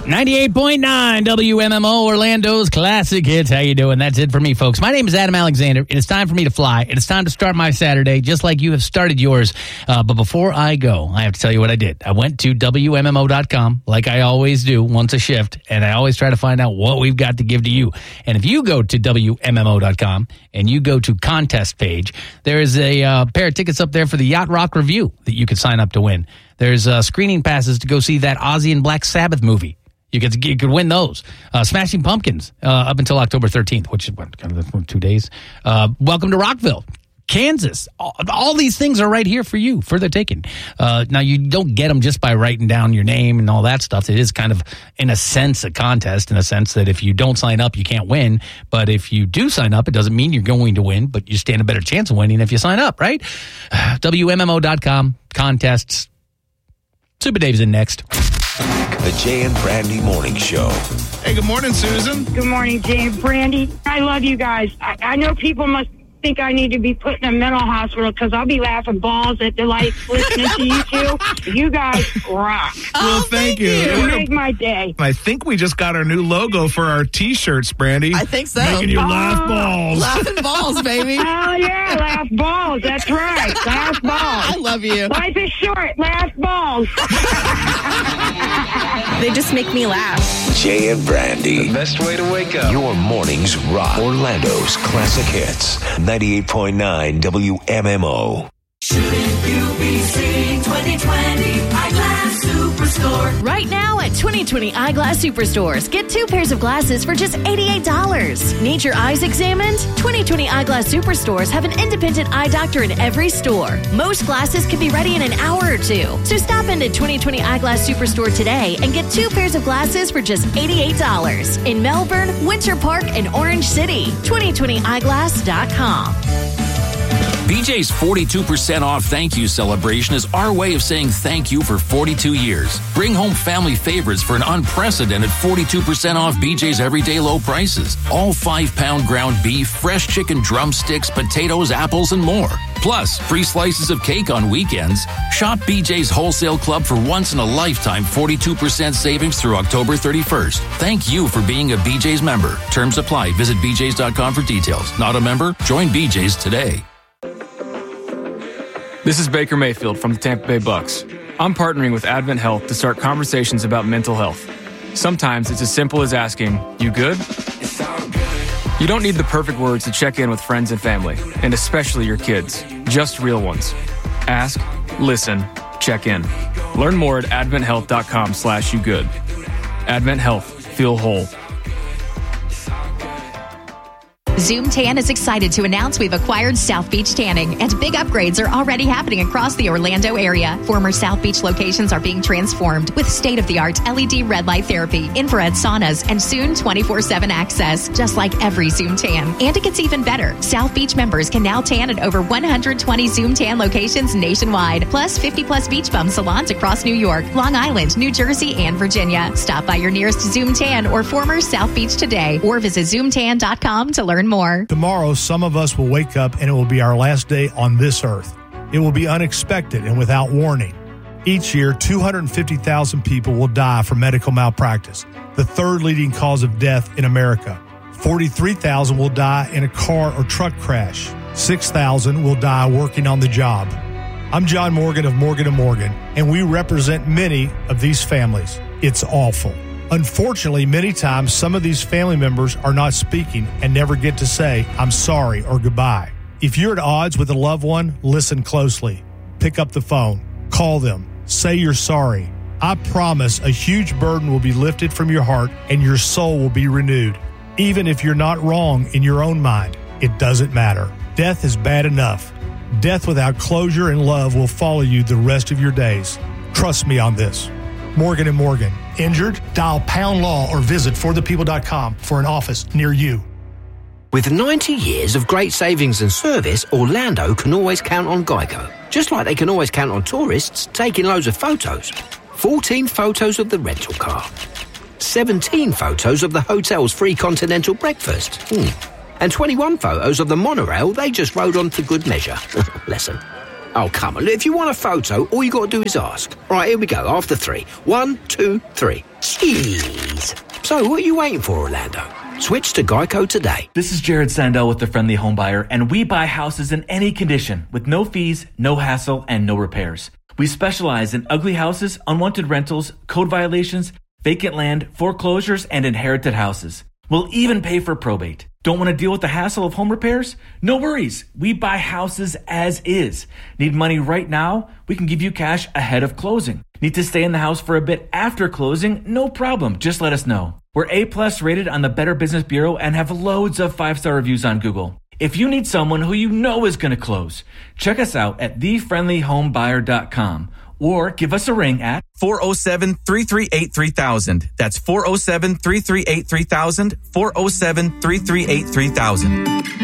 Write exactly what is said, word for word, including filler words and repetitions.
ninety-eight point nine W M M O, Orlando's Classic Hits. How you doing? That's it for me, folks. My name is Adam Alexander. It is time for me to fly. It is time to start my Saturday, just like you have started yours. Uh, but before I go, I have to tell you what I did. I went to W M M O dot com, like I always do, once a shift, and I always try to find out what we've got to give to you. And if you go to W M M O dot com and you go to contest page, there is a uh, pair of tickets up there for the Yacht Rock Review that you could sign up to win. There's uh, screening passes to go see that Ozzy and Black Sabbath movie. You could, you could win those. Uh, Smashing Pumpkins uh, up until October thirteenth, which is what, kind of two days. Uh, welcome to Rockville, Kansas. All, all these things are right here for you, for the taking. Uh, now, you don't get them just by writing down your name and all that stuff. It is kind of, in a sense, a contest, in a sense that if you don't sign up, you can't win. But if you do sign up, it doesn't mean you're going to win, but you stand a better chance of winning if you sign up, right? W M M O dot com, contests. Super Dave's in next. The Jay and Brandy Morning Show. Hey, good morning, Susan. Good morning, Jay and Brandy. I love you guys. I, I know people must think I need to be put in a mental hospital because I'll be laughing balls at the lights listening to you two. You guys rock. Well, Oh, thank, thank you. you. You make my day. I think we just got our new logo for our T-shirts, Brandy. I think so. Making you Oh. laugh balls. Laughing balls, baby. Oh, yeah, laugh balls. That's right. Laugh I balls. love you. Life is short. Laugh balls. They just make me laugh. Jay and Brandy. The best way to wake up. Your mornings rock. Orlando's Classic Hits. ninety-eight point nine W M M O. Shouldn't you be seeing twenty twenty Eyeglass Superstore? Right now at twenty twenty Eyeglass Superstores, get two pairs of glasses for just eighty-eight dollars. Need your eyes examined? twenty twenty Eyeglass Superstores have an independent eye doctor in every store. Most glasses can be ready in an hour or two. So stop into twenty twenty Eyeglass Superstore today and get two pairs of glasses for just eighty-eight dollars. In Melbourne, Winter Park, and Orange City. twenty twenty eyeglass dot com. B J's forty-two percent off thank you celebration is our way of saying thank you for forty-two years. Bring home family favorites for an unprecedented forty-two percent off B J's everyday low prices. All five-pound ground beef, fresh chicken drumsticks, potatoes, apples, and more. Plus, free slices of cake on weekends. Shop B J's Wholesale Club for once-in-a-lifetime forty-two percent savings through October thirty-first. Thank you for being a B J's member. Terms apply. Visit B J's dot com for details. Not a member? Join B J's today. This is Baker Mayfield from the Tampa Bay Bucks. I'm partnering with Advent Health to start conversations about mental health. Sometimes it's as simple as asking, "You good?" You don't need the perfect words to check in with friends and family, and especially your kids. Just real ones. Ask, listen, check in. Learn more at advent health dot com slash you good. Advent Health. Feel whole. Zoom Tan is excited to announce we've acquired South Beach Tanning, and big upgrades are already happening across the Orlando area. Former South Beach locations are being transformed with state-of-the-art L E D red light therapy, infrared saunas, and soon twenty-four seven access, just like every Zoom Tan. And it gets even better. South Beach members can now tan at over one hundred twenty Zoom Tan locations nationwide, plus fifty plus beach bum salons across New York, Long Island, New Jersey, and Virginia. Stop by your nearest Zoom Tan or former South Beach today, or visit zoom tan dot com to learn more. Tomorrow, some of us will wake up and it will be our last day on this earth. It will be unexpected and without warning. Each year, two hundred fifty thousand people will die from medical malpractice, the third leading cause of death in America. forty-three thousand will die in a car or truck crash. six thousand will die working on the job. I'm John Morgan of Morgan and Morgan, and we represent many of these families. It's awful. Unfortunately, many times some of these family members are not speaking and never get to say, "I'm sorry" or "goodbye." If you're at odds with a loved one, listen closely. Pick up the phone. Call them. Say you're sorry. I promise a huge burden will be lifted from your heart and your soul will be renewed. Even if you're not wrong in your own mind, it doesn't matter. Death is bad enough. Death without closure and love will follow you the rest of your days. Trust me on this. Morgan and Morgan. Injured? Dial pound law or visit for the people dot com for an office near you. With ninety years of great savings and service, Orlando can always count on Geico. Just like they can always count on tourists taking loads of photos. fourteen photos of the rental car. seventeen photos of the hotel's free continental breakfast. Hmm. And twenty-one photos of the monorail they just rode on for good measure. Bless them. Oh, come on. If you want a photo, all you got to do is ask. Right, here we go. After three. One, two, three. Jeez. So, what are you waiting for, Orlando? Switch to Geico today. This is Jared Sandell with The Friendly Home Buyer, and we buy houses in any condition with no fees, no hassle, and no repairs. We specialize in ugly houses, unwanted rentals, code violations, vacant land, foreclosures, and inherited houses. We'll even pay for probate. Don't want to deal with the hassle of home repairs? No worries. We buy houses as is. Need money right now? We can give you cash ahead of closing. Need to stay in the house for a bit after closing? No problem. Just let us know. We're A-plus rated on the Better Business Bureau and have loads of five-star reviews on Google. If you need someone who you know is going to close, check us out at the friendly home buyer dot com or give us a ring at four oh seven, three three eight, three thousand. That's four oh seven, three three eight, three thousand, four oh seven, three three eight, three thousand.